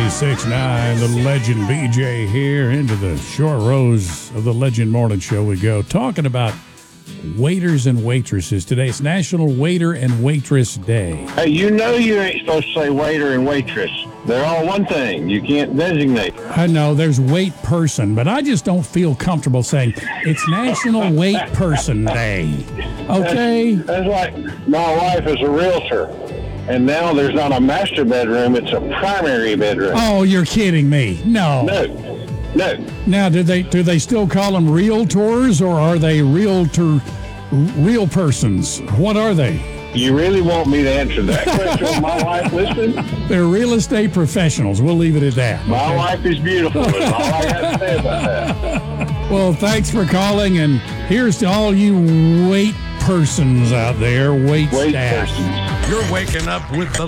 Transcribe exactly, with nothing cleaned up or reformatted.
ninety-six point nine, the Legend B J here. Into the short rows of the Legend Morning Show we go. Talking about waiters and waitresses. Today it's National Waiter and Waitress Day. Hey, you know you ain't supposed to say waiter and waitress. They're all one thing. You can't designate. I know there's wait person, but I just don't feel comfortable saying it's National Wait Person Day. Okay? That's, that's like my wife is a realtor, and now there's not a master bedroom, it's a primary bedroom. Oh, you're kidding me. No. No. No. Now, do they do they still call them realtors, or are they realtor real persons? What are they? You really want me to answer that question? My wife, listen. They're real estate professionals. We'll leave it at that. My okay? wife is beautiful. That's all I got to say about that. Well, thanks for calling, and here's to all you wait persons out there, wait, Wait staff. persons. You're waking up with the